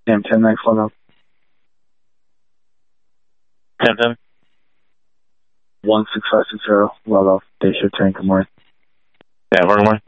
AM 10 next one up. 10-10. 16560, well off, day shift train, good morning. Yeah, good morning.